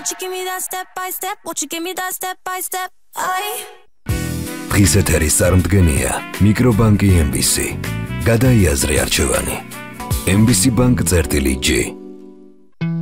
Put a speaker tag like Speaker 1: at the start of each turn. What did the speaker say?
Speaker 1: Won't you give me that step by step? Won't you give me that step by step?
Speaker 2: დღის ეთერის წარმდგენია მიკრობანკი MBC. გადაიაზრე არჩევანი. MBC Bank წერტილი G.